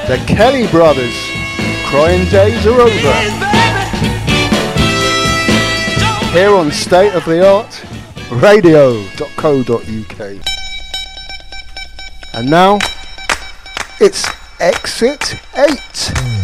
The Kelly Brothers, Crying Days Are Over. Here on State of the Art Radio.co.uk. And now, it's Exit 8.